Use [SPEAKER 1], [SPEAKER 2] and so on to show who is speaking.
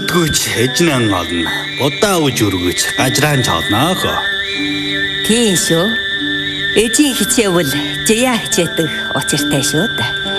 [SPEAKER 1] өдгөөч эжнэн олно. Будаа үж өргөж гажраан чолноох.
[SPEAKER 2] Тийм шүү. Эжийн хичээвэл жия хичээдэг учиртай шүү дээ.